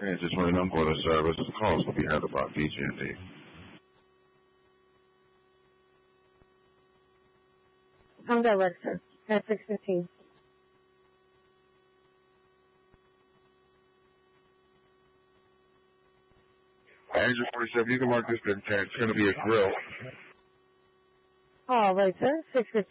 Transit 29 border service. Calls will be handled by BG&D. I'm director at 615. Angel 47, you can mark this. It's going to be a grill. All right, sir. 615.